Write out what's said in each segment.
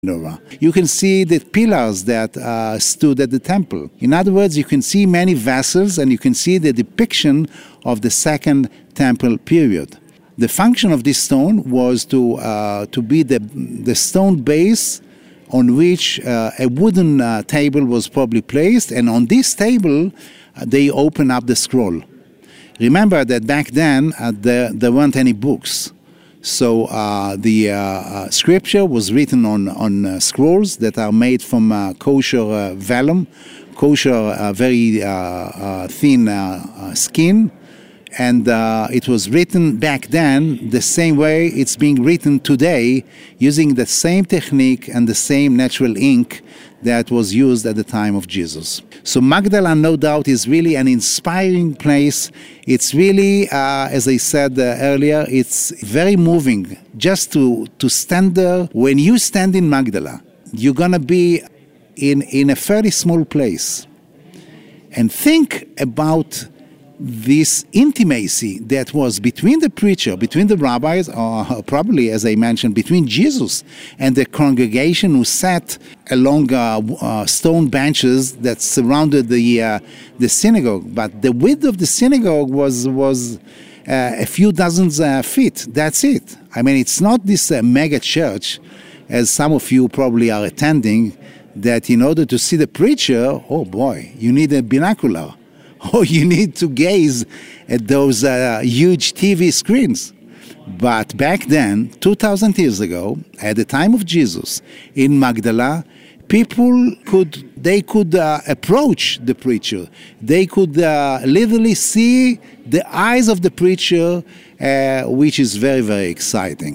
menorah. You can see the pillars that stood at the temple. In other words, you can see many vessels and you can see the depiction of the second temple period. The function of this stone was to be the stone base on which a wooden table was probably placed, and on this table they open up the scroll. Remember that back then there weren't any books. So the scripture was written on scrolls that are made from kosher vellum, kosher very thin skin, and it was written back then the same way it's being written today, using the same technique and the same natural ink that was used at the time of Jesus. So Magdala, no doubt, is really an inspiring place. It's really, as I said earlier, it's very moving just to stand there. When you stand in Magdala, you're going to be in a fairly small place. And think about this intimacy that was between the preacher, between the rabbis, or probably, as I mentioned, between Jesus and the congregation who sat along stone benches that surrounded the synagogue. But the width of the synagogue was a few dozen feet. That's it. I mean, it's not this mega church, as some of you probably are attending, that in order to see the preacher, oh boy, you need a binocular. Or you need to gaze at those huge TV screens. But back then, 2,000 years ago, at the time of Jesus, in Magdala, people could approach the preacher. They could literally see the eyes of the preacher, which is very, very exciting.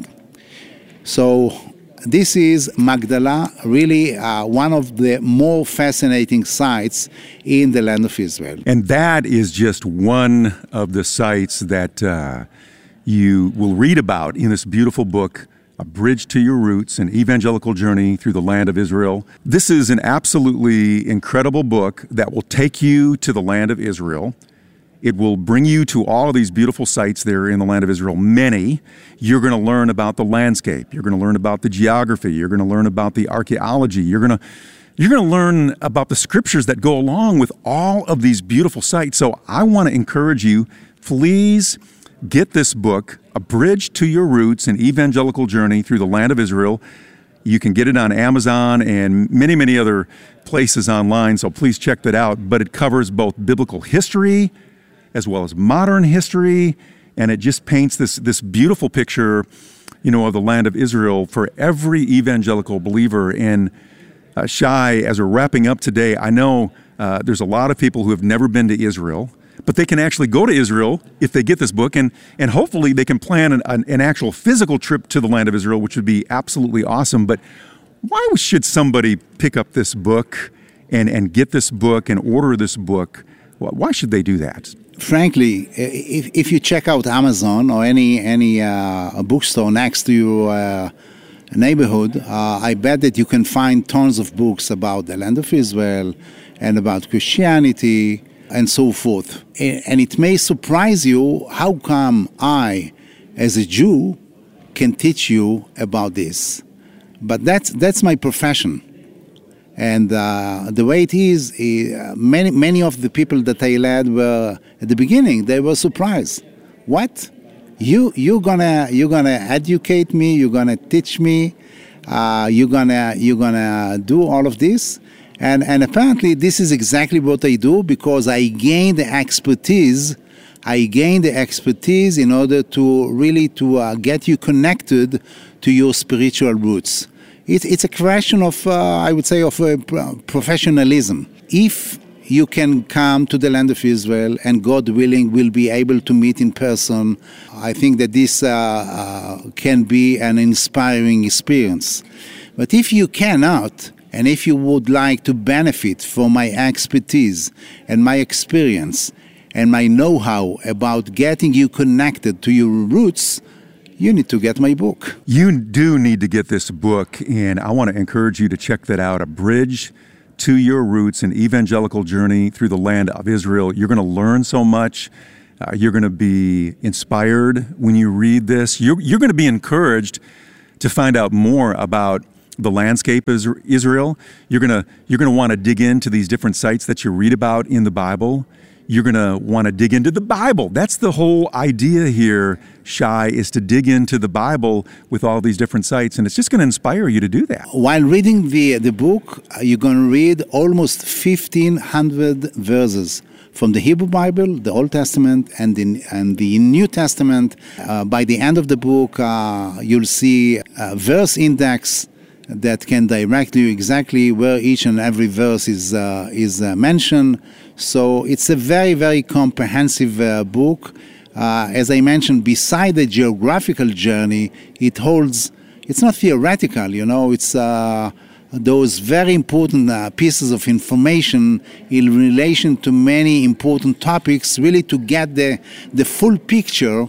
So this is Magdala, really one of the more fascinating sites in the land of Israel. And that is just one of the sites that you will read about in this beautiful book, A Bridge to Your Roots, an evangelical journey through the land of Israel. This is an absolutely incredible book that will take you to the land of Israel. It will bring you to all of these beautiful sites there in the land of Israel. Many. You're going to learn about the landscape. You're going to learn about the geography. You're going to learn about the archaeology. You're going to learn about the scriptures that go along with all of these beautiful sites. So I want to encourage you, please get this book, A Bridge to Your Roots, an evangelical journey through the land of Israel. You can get it on Amazon and many, many other places online, so please check that out. But it covers both biblical history as well as modern history, and it just paints this beautiful picture, of the land of Israel for every evangelical believer. And Shai, as we're wrapping up today, I know there's a lot of people who have never been to Israel, but they can actually go to Israel if they get this book, and hopefully they can plan an actual physical trip to the land of Israel, which would be absolutely awesome. But why should somebody pick up this book and get this book and order this book? Why should they do that? Frankly, if you check out Amazon or any bookstore next to your neighborhood, I bet that you can find tons of books about the land of Israel and about Christianity and so forth. And it may surprise you how come I, as a Jew, can teach you about this. But that's my profession. And the way it is, many of the people that I led were at the beginning. They were surprised. What? You're gonna educate me? You're gonna teach me? You're gonna do all of this? And apparently this is exactly what I do, because I gain the expertise. In order to really get you connected to your spiritual roots. It's a question of, I would say, of professionalism. If you can come to the land of Israel and God willing will be able to meet in person, I think that this can be an inspiring experience. But if you cannot, and if you would like to benefit from my expertise and my experience and my know-how about getting you connected to your roots, you need to get my book. You do need to get this book, and I want to encourage you to check that out, A Bridge to Your Roots, an evangelical journey through the land of Israel. You're going to learn so much. You're going to be inspired when you read this. You're going to be encouraged to find out more about the landscape of Israel. You're gonna want to dig into these different sites that you read about in the Bible. You're going to want to dig into the Bible. That's the whole idea here, Shai, is to dig into the Bible with all these different sites, and it's just going to inspire you to do that. While reading the book, you're going to read almost 1,500 verses from the Hebrew Bible, the Old Testament, and the New Testament. By the end of the book, you'll see a verse index that can direct you exactly where each and every verse is mentioned. So it's a very, very comprehensive book. As I mentioned, beside the geographical journey, it's not theoretical, it's those very important pieces of information in relation to many important topics, really to get the full picture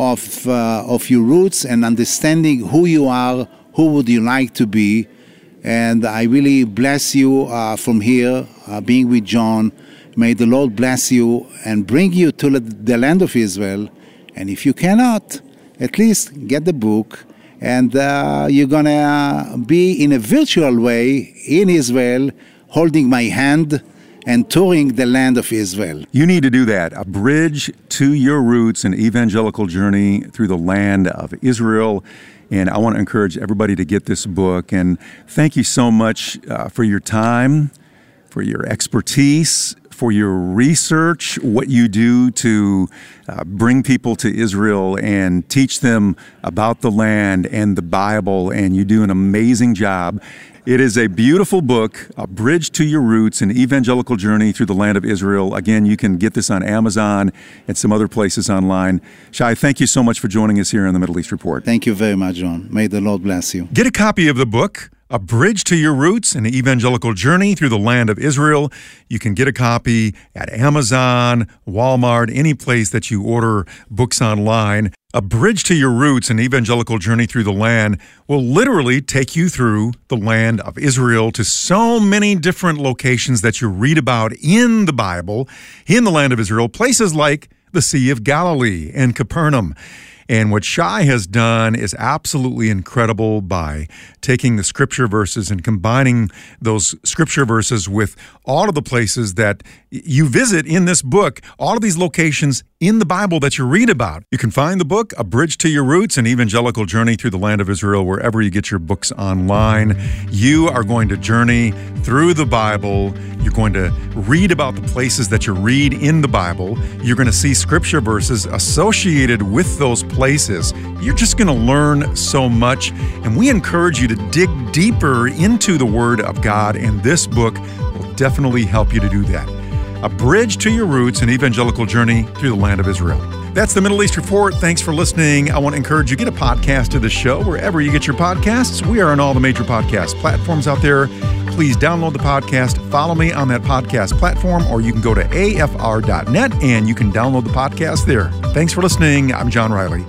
of your roots and understanding who you are, who would you like to be. And I really bless you from here, being with John. May the Lord bless you and bring you to the land of Israel. And if you cannot, at least get the book. And you're going to be in a virtual way in Israel, holding my hand and touring the land of Israel. You need to do that. A Bridge to Your Roots, an evangelical journey through the land of Israel. And I want to encourage everybody to get this book. And thank you so much for your time, for your expertise, for your research, what you do to bring people to Israel and teach them about the land and the Bible, and you do an amazing job. It is a beautiful book, A Bridge to Your Roots, an evangelical journey through the land of Israel. Again, you can get this on Amazon and some other places online. Shai, thank you so much for joining us here on the Middle East Report. Thank you very much, John. May the Lord bless you. Get a copy of the book, A Bridge to Your Roots, an evangelical journey through the land of Israel. You can get a copy at Amazon, Walmart, any place that you order books online. A Bridge to Your Roots, an evangelical journey through the land, will literally take you through the land of Israel to so many different locations that you read about in the Bible, in the land of Israel, places like the Sea of Galilee and Capernaum. And what Shai has done is absolutely incredible by taking the scripture verses and combining those scripture verses with all of the places that you visit in this book, all of these locations in the Bible that you read about. You can find the book, A Bridge to Your Roots, an evangelical journey through the land of Israel, wherever you get your books online. You are going to journey through the Bible. You're going to read about the places that you read in the Bible. You're going to see scripture verses associated with those places. You're just going to learn so much, and we encourage you to dig deeper into the Word of God, and this book will definitely help you to do that. A Bridge to Your Roots, an evangelical journey through the land of Israel. That's the Middle East Report. Thanks for listening. I want to encourage you, get a podcast of the show wherever you get your podcasts. We are on all the major podcast platforms out there. Please download the podcast, follow me on that podcast platform, or you can go to afr.net and you can download the podcast there. Thanks for listening. I'm John Riley.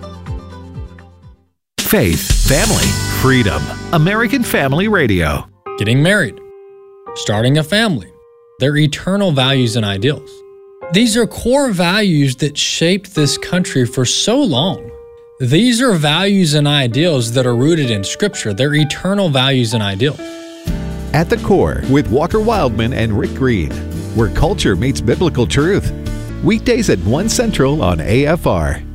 Faith, family, freedom. American Family Radio. Getting married, starting a family, their eternal values and ideals. These are core values that shaped this country for so long. These are values and ideals that are rooted in Scripture. They're eternal values and ideals. At the Core with Walker Wildman and Rick Green, where culture meets biblical truth. Weekdays at 1 Central on AFR.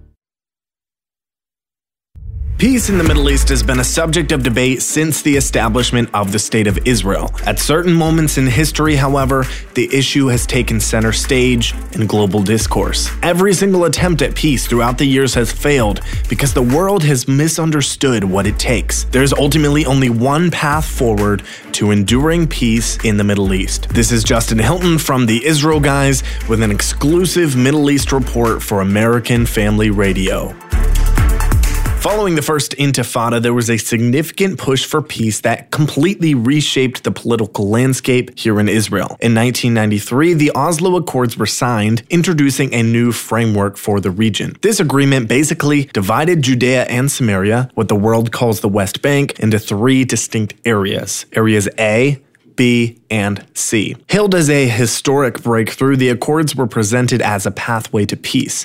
Peace in the Middle East has been a subject of debate since the establishment of the State of Israel. At certain moments in history, however, the issue has taken center stage in global discourse. Every single attempt at peace throughout the years has failed because the world has misunderstood what it takes. There's ultimately only one path forward to enduring peace in the Middle East. This is Justin Hilton from the Israel Guys with an exclusive Middle East report for American Family Radio. Following the First Intifada, there was a significant push for peace that completely reshaped the political landscape here in Israel. In 1993, the Oslo Accords were signed, introducing a new framework for the region. This agreement basically divided Judea and Samaria, what the world calls the West Bank, into 3 distinct areas. Areas A, B, and C. Hailed as a historic breakthrough, the Accords were presented as a pathway to peace.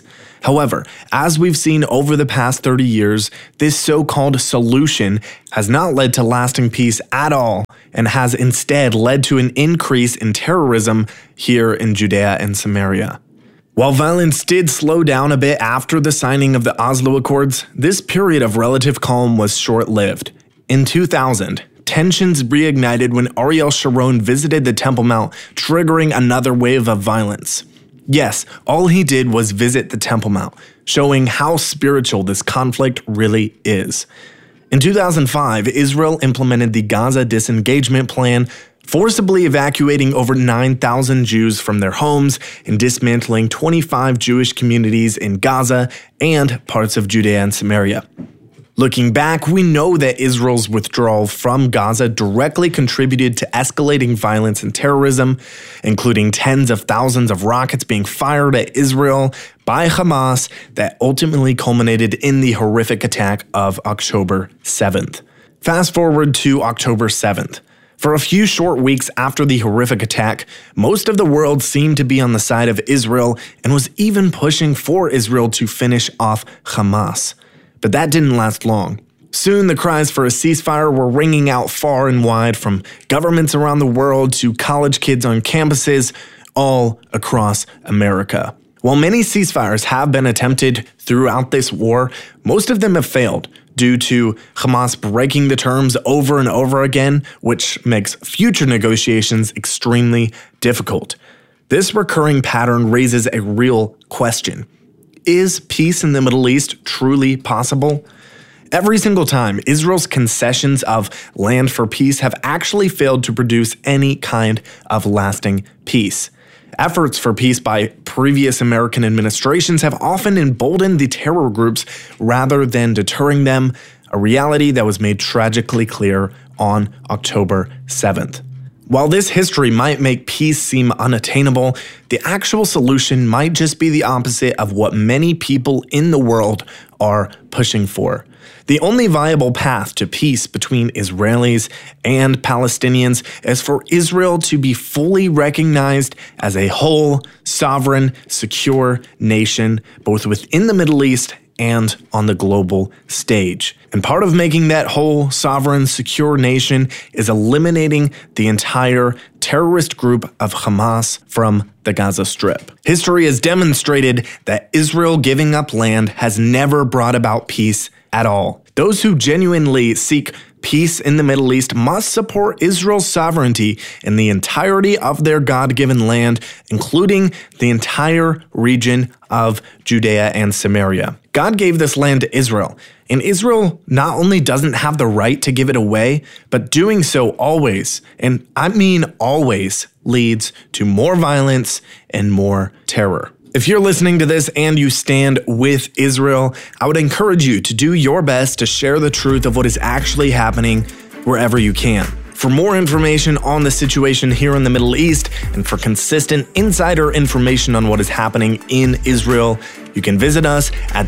However, as we've seen over the past 30 years, this so-called solution has not led to lasting peace at all and has instead led to an increase in terrorism here in Judea and Samaria. While violence did slow down a bit after the signing of the Oslo Accords, this period of relative calm was short-lived. In 2000, tensions reignited when Ariel Sharon visited the Temple Mount, triggering another wave of violence. Yes, all he did was visit the Temple Mount, showing how spiritual this conflict really is. In 2005, Israel implemented the Gaza Disengagement Plan, forcibly evacuating over 9,000 Jews from their homes and dismantling 25 Jewish communities in Gaza and parts of Judea and Samaria. Looking back, we know that Israel's withdrawal from Gaza directly contributed to escalating violence and terrorism, including tens of thousands of rockets being fired at Israel by Hamas that ultimately culminated in the horrific attack of October 7th. Fast forward to October 7th. For a few short weeks after the horrific attack, most of the world seemed to be on the side of Israel and was even pushing for Israel to finish off Hamas. But that didn't last long. Soon the cries for a ceasefire were ringing out far and wide, from governments around the world to college kids on campuses all across America. While many ceasefires have been attempted throughout this war, most of them have failed due to Hamas breaking the terms over and over again, which makes future negotiations extremely difficult. This recurring pattern raises a real question. Is peace in the Middle East truly possible? Every single time, Israel's concessions of land for peace have actually failed to produce any kind of lasting peace. Efforts for peace by previous American administrations have often emboldened the terror groups rather than deterring them, a reality that was made tragically clear on October 7th. While this history might make peace seem unattainable, the actual solution might just be the opposite of what many people in the world are pushing for. The only viable path to peace between Israelis and Palestinians is for Israel to be fully recognized as a whole, sovereign, secure nation, both within the Middle East and on the global stage. And part of making that whole, sovereign, secure nation is eliminating the entire terrorist group of Hamas from the Gaza Strip. History has demonstrated that Israel giving up land has never brought about peace at all. Those who genuinely seek peace in the Middle East must support Israel's sovereignty in the entirety of their God-given land, including the entire region of Judea and Samaria. God gave this land to Israel, and Israel not only doesn't have the right to give it away, but doing so always, and I mean always, leads to more violence and more terror. If you're listening to this and you stand with Israel, I would encourage you to do your best to share the truth of what is actually happening wherever you can. For more information on the situation here in the Middle East and for consistent insider information on what is happening in Israel, you can visit us at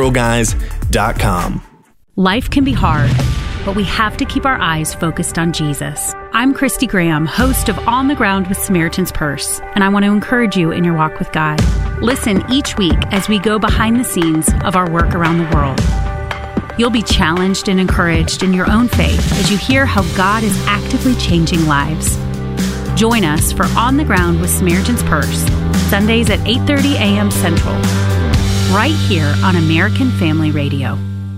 theisraelguys.com. Life can be hard, but we have to keep our eyes focused on Jesus. I'm Christy Graham, host of On the Ground with Samaritan's Purse, and I want to encourage you in your walk with God. Listen each week as we go behind the scenes of our work around the world. You'll be challenged and encouraged in your own faith as you hear how God is actively changing lives. Join us for On the Ground with Samaritan's Purse, Sundays at 8:30 a.m. Central, right here on American Family Radio.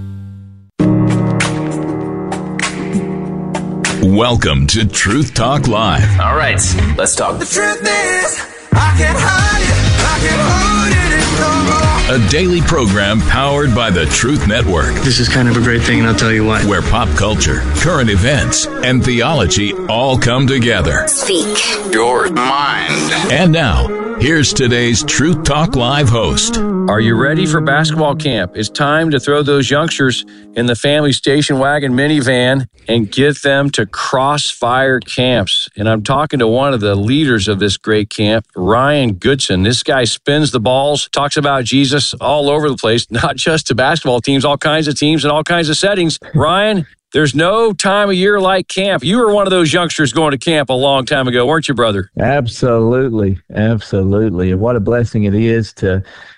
Welcome to Truth Talk Live. All right, let's talk. The truth is, I can't hide it, I can't hold it no more. A daily program powered by the Truth Network. This is kind of a great thing, and I'll tell you why. Where pop culture, current events, and theology all come together. Speak your mind. And now, here's today's Truth Talk Live host. Are you ready for basketball camp? It's time to throw those youngsters in the family station wagon minivan and get them to Crossfire Camps. And I'm talking to one of the leaders of this great camp, Ryan Goodson. This guy spins the balls, talks about Jesus all over the place, not just to basketball teams, all kinds of teams and all kinds of settings. Ryan, there's no time of year like camp. You were one of those youngsters going to camp a long time ago, weren't you, brother? Absolutely. Absolutely. And what a blessing it is to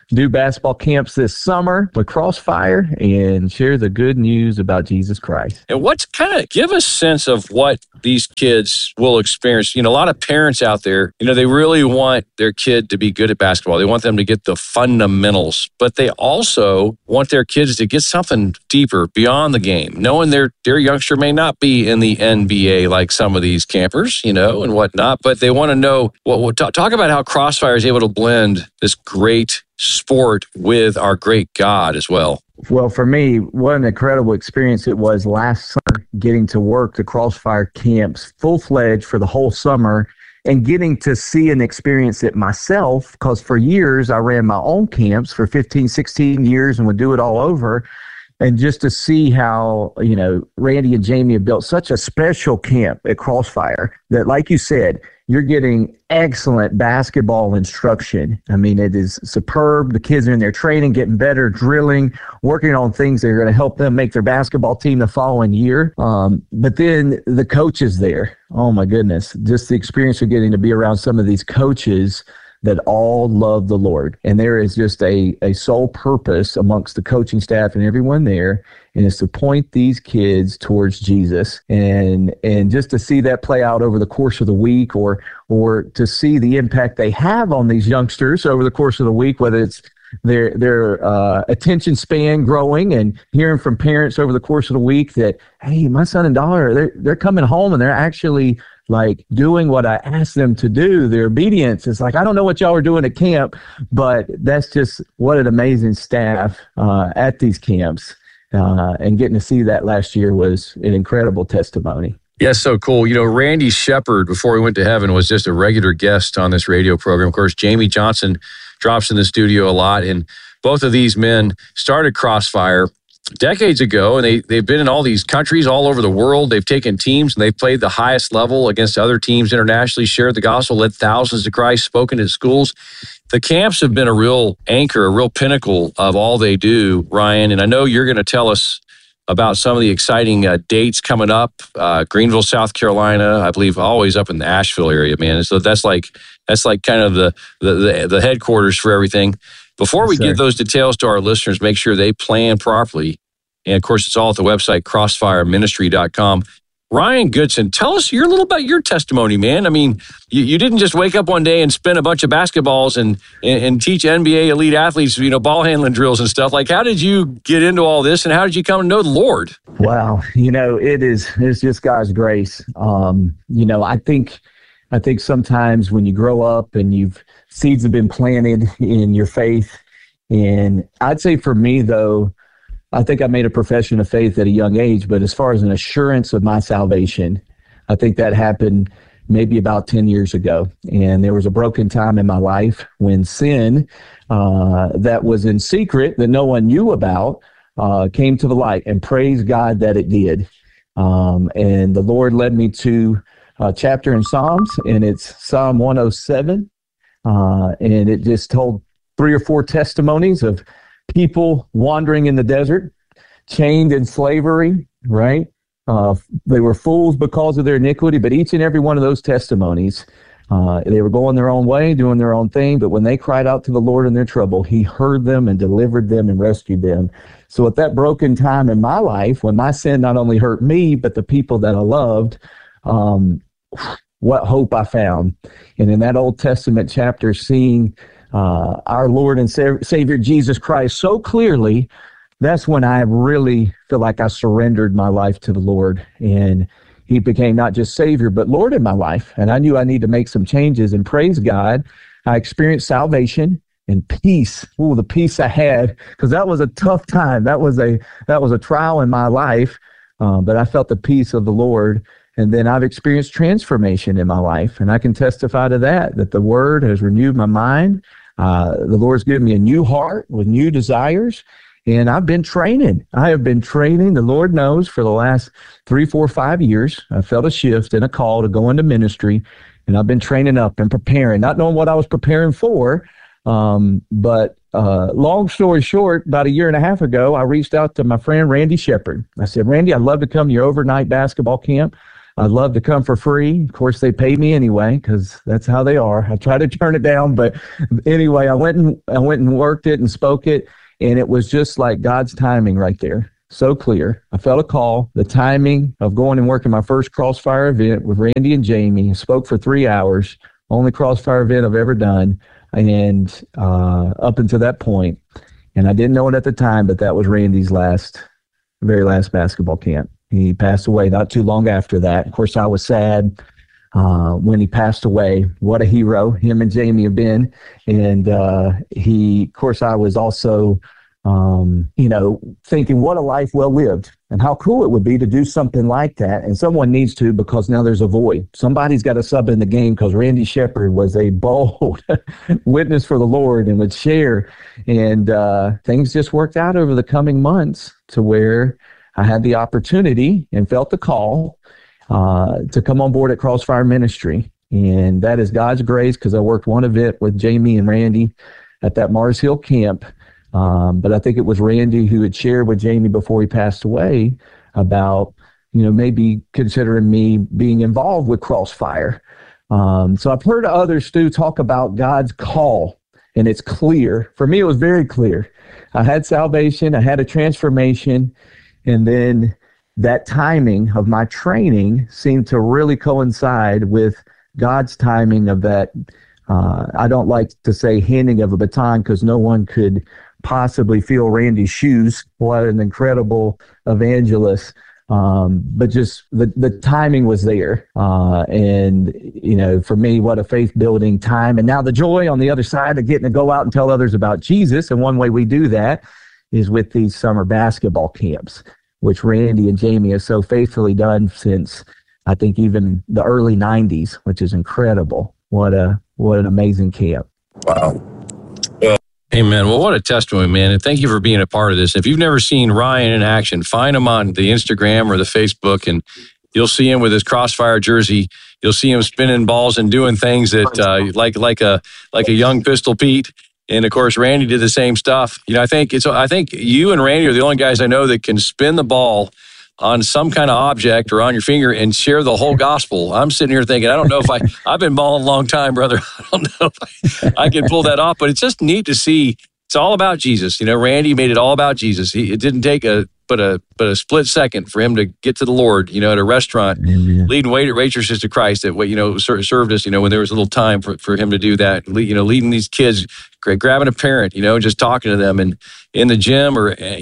do basketball camps this summer with Crossfire and share the good news about Jesus Christ. And what's give a sense of what these kids will experience. A lot of parents out there, they really want their kid to be good at basketball. They want them to get the fundamentals, but they also want their kids to get something deeper beyond the game, knowing their youngster may not be in the NBA like some of these campers, and whatnot, but they want to know talk about how Crossfire is able to blend this great sport with our great God as well. Well, for me, what an incredible experience it was last summer, getting to work the Crossfire camps full-fledged for the whole summer and getting to see and experience it myself, because for years I ran my own camps for 15, 16 years and would do it all over. And just to see how, Randy and Jamie have built such a special camp at Crossfire that, like you said, you're getting excellent basketball instruction. I mean, it is superb. The kids are in there training, getting better, drilling, working on things that are going to help them make their basketball team the following year. But then the coaches there, oh my goodness, just the experience of getting to be around some of these coaches that all love the Lord. And there is just a sole purpose amongst the coaching staff and everyone there, and it's to point these kids towards Jesus. And just to see that play out over the course of the week, or to see the impact they have on these youngsters over the course of the week, whether it's their attention span growing and hearing from parents over the course of the week that, hey, my son and daughter, they're coming home and they're actually like doing what I asked them to do. Their obedience is like, I don't know what y'all are doing at camp, but that's just what an amazing staff at these camps. And getting to see that last year was an incredible testimony. Yeah, so cool. Randy Shepard, before he went to heaven, was just a regular guest on this radio program. Of course, Jamie Johnson drops in the studio a lot, and both of these men started Crossfire decades ago, and they've been in all these countries all over the world. They've taken teams and they've played the highest level against other teams internationally, shared the gospel, led thousands to Christ, spoken at schools. The camps have been a real anchor, a real pinnacle of all they do, Ryan. And I know you're going to tell us about some of the exciting dates coming up. Greenville, South Carolina, I believe, always up in the Asheville area, man. So that's like kind of the headquarters for everything. Before we give those details to our listeners, make sure they plan properly. And of course, it's all at the website, crossfireministry.com. Ryan Goodson, tell us a little about your testimony, man. I mean, you didn't just wake up one day and spin a bunch of basketballs and teach NBA elite athletes, ball handling drills and stuff. Like, how did you get into all this, and how did you come to know the Lord? Wow, it's just God's grace. I think sometimes when you grow up and seeds have been planted in your faith, and I'd say for me though, I think I made a profession of faith at a young age, but as far as an assurance of my salvation, I think that happened maybe about 10 years ago. And there was a broken time in my life when sin that was in secret, that no one knew about, came to the light, and praise God that it did. And the Lord led me to a chapter in Psalms, and it's Psalm 107. And it just told 3 or 4 testimonies of people wandering in the desert, chained in slavery, right? They were fools because of their iniquity, but each and every one of those testimonies, they were going their own way, doing their own thing, but when they cried out to the Lord in their trouble, He heard them and delivered them and rescued them. So at that broken time in my life, when my sin not only hurt me, but the people that I loved, what hope I found. And in that Old Testament chapter, seeing our Lord and Savior Jesus Christ so clearly, that's when I really feel like I surrendered my life to the Lord, and He became not just Savior, but Lord in my life. And I knew I needed to make some changes, and praise God, I experienced salvation and peace. Oh, the peace I had, because that was a tough time. That was a trial in my life, but I felt the peace of the Lord. And then I've experienced transformation in my life, and I can testify to that the Word has renewed my mind. The Lord's given me a new heart with new desires, and I've been training. I have been training, the Lord knows, for the last 3, 4, 5 years. I felt a shift and a call to go into ministry, and I've been training up and preparing, not knowing what I was preparing for. But long story short, about 1.5 years ago, I reached out to my friend Randy Shepard. I said, Randy, I'd love to come to your overnight basketball camp. I'd love to come for free. Of course, they pay me anyway because that's how they are. I try to turn it down, but anyway, I went and worked it and spoke it, and it was just like God's timing right there. So clear. I felt a call, the timing of going and working my first Crossfire event with Randy and Jamie. I spoke for 3 hours, only Crossfire event I've ever done, and up until that point. And I didn't know it at the time, but that was Randy's very last basketball camp. He passed away not too long after that. Of course, I was sad when he passed away. What a hero him and Jamie have been. And of course, I was also thinking what a life well lived and how cool it would be to do something like that. And someone needs to, because now there's a void. Somebody's got to sub in the game, because Randy Shepard was a bold witness for the Lord and would share. And things just worked out over the coming months to where I had the opportunity and felt the call to come on board at Crossfire Ministry. And that is God's grace, because I worked one event with Jamie and Randy at that Mars Hill camp. But I think it was Randy who had shared with Jamie before he passed away about, maybe considering me being involved with Crossfire. So I've heard others, Stu, talk about God's call, and it's clear. For me, it was very clear. I had salvation, I had a transformation, and then that timing of my training seemed to really coincide with God's timing of that. I don't like to say handing of a baton, because no one could possibly feel Randy's shoes. What an incredible evangelist. But just the timing was there. And, for me, what a faith-building time. And now the joy on the other side of getting to go out and tell others about Jesus. And one way we do that is with these summer basketball camps, which Randy and Jamie have so faithfully done since, I think, even the early 90s, which is incredible. What an amazing camp. Wow. Amen. Well, what a testimony, man. And thank you for being a part of this. If you've never seen Ryan in action, find him on the Instagram or the Facebook, and you'll see him with his Crossfire jersey. You'll see him spinning balls and doing things that like a young Pistol Pete. And of course, Randy did the same stuff. I think you and Randy are the only guys I know that can spin the ball on some kind of object or on your finger and share the whole gospel. I'm sitting here thinking, I don't know if I've been balling a long time, brother. I don't know if I can pull that off, but it's just neat to see. It's all about Jesus. Randy made it all about Jesus. It didn't take but a split second for him to get to the Lord, at a restaurant, leading waitresses to Christ that, served us, when there was a little time for him to do that, leading these kids, grabbing a parent, just talking to them, and in the gym or, at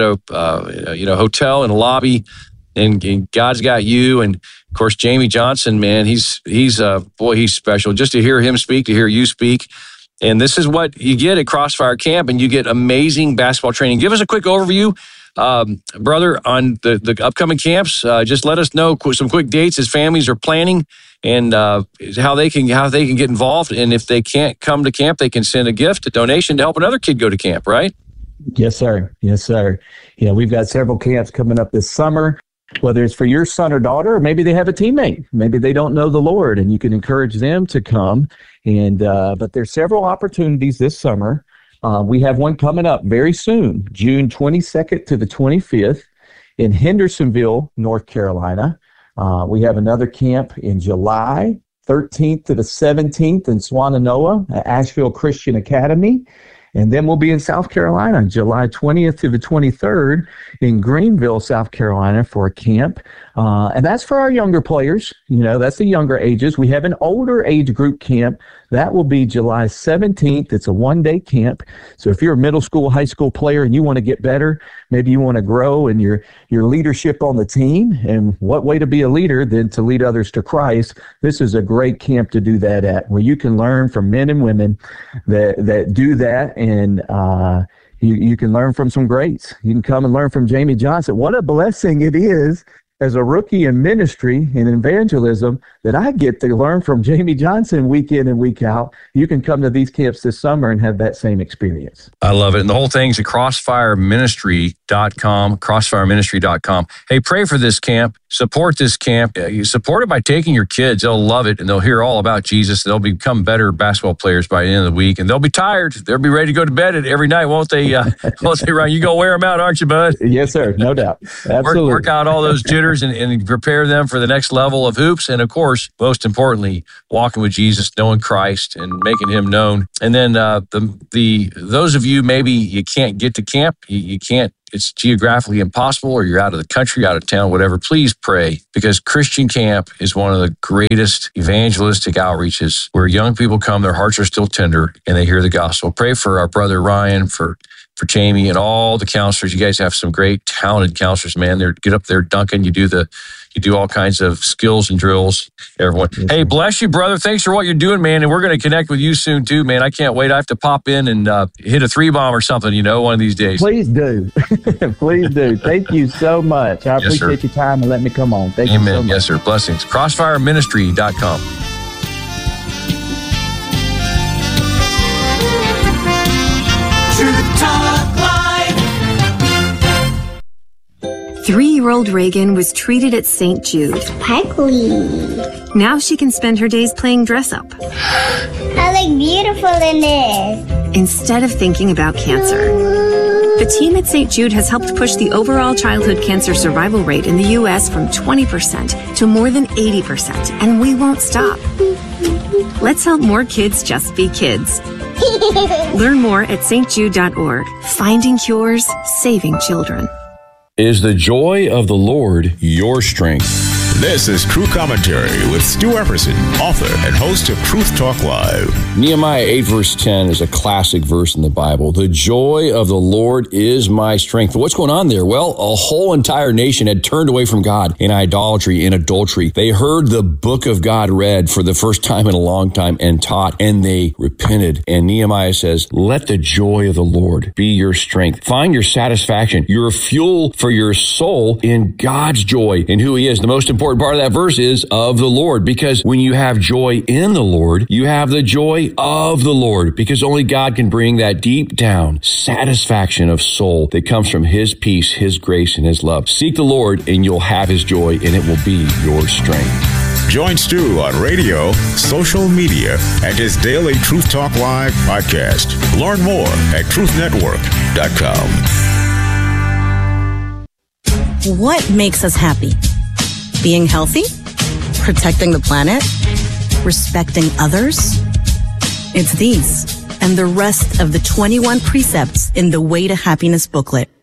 a hotel in a lobby, and God's got you. And of course, Jamie Johnson, man, he's special. Just to hear him speak, to hear you speak. And this is what you get at Crossfire Camp, and you get amazing basketball training. Give us a quick overview, brother, on the upcoming camps. Just let us know some quick dates as families are planning, and how they can get involved. And if they can't come to camp, they can send a gift, a donation to help another kid go to camp, right? Yes, sir. Yes, sir. We've got several camps coming up this summer, whether it's for your son or daughter, or maybe they have a teammate. Maybe they don't know the Lord, and you can encourage them to come. And but there's several opportunities this summer. We have one coming up very soon, June 22nd to the 25th in Hendersonville, North Carolina. We have another camp in July 13th to the 17th in Swannanoa at Asheville Christian Academy. And then we'll be in South Carolina, July 20th to the 23rd in Greenville, South Carolina for a camp. And that's for our younger players. That's the younger ages. We have an older age group camp. That will be July 17th. It's a one-day camp. So if you're a middle school, high school player and you want to get better, maybe you want to grow in your leadership on the team, and what way to be a leader than to lead others to Christ. This is a great camp to do that at, where you can learn from men and women that do that, and you can learn from some greats. You can come and learn from Jamie Johnson. What a blessing it is as a rookie in ministry and evangelism that I get to learn from Jamie Johnson week in and week out. You can come to these camps this summer and have that same experience. I love it. And the whole thing's at crossfireministry.com. Hey, pray for this camp. Support this camp. You support it by taking your kids. They'll love it, and they'll hear all about Jesus. They'll become better basketball players by the end of the week, and they'll be tired. They'll be ready to go to bed every night, won't they? Won't they, Ryan? You gonna wear them out, aren't you, bud? Yes, sir. No doubt. Absolutely. Work out all those jitters leaders and prepare them for the next level of hoops. And of course, most importantly, walking with Jesus, knowing Christ and making him known. And then those of you, maybe you can't get to camp, you can't, it's geographically impossible, or you're out of the country, out of town, whatever, please pray, because Christian Camp is one of the greatest evangelistic outreaches where young people come, their hearts are still tender, and they hear the gospel. Pray for our brother Ryan, for Jamie, and all the counselors. You guys have some great, talented counselors, man. They get up there dunking. You do all kinds of skills and drills. Everyone, hey, bless you, brother. Thanks for what you're doing, man. And we're going to connect with you soon too, man. I can't wait. I have to pop in and hit a 3-bomb or something, one of these days. Please do. Please do. Thank you so much. I appreciate your time and let me come on. Thank you so much. Yes, sir. Blessings. CrossfireMinistry.com. Truth Talk Live. 3-year-old Reagan was treated at St. Jude. Sparkly. Now she can spend her days playing dress up. I look beautiful in this. Instead of thinking about cancer. The team at St. Jude has helped push the overall childhood cancer survival rate in the U.S. from 20% to more than 80%, and we won't stop. Let's help more kids just be kids. Learn more at stjude.org. Finding cures, saving children. Is the joy of the Lord your strength? This is True Commentary with Stu Epperson, author and host of Truth Talk Live. Nehemiah 8 verse 10 is a classic verse in the Bible. The joy of the Lord is my strength. What's going on there? Well, a whole entire nation had turned away from God in idolatry, in adultery. They heard the book of God read for the first time in a long time and taught, and they repented. And Nehemiah says, let the joy of the Lord be your strength. Find your satisfaction, your fuel for your soul in God's joy and who he is. The most important part of that verse is of the Lord, because when you have joy in the Lord, you have the joy of the Lord, because only God can bring that deep down satisfaction of soul that comes from his peace, his grace, and his love. Seek the Lord and you'll have his joy, and it will be your strength. Join Stu on radio, social media, and his daily Truth Talk Live podcast. Learn more at truthnetwork.com. What makes us happy? Being healthy? Protecting the planet? Respecting others? It's these and the rest of the 21 precepts in the Way to Happiness booklet.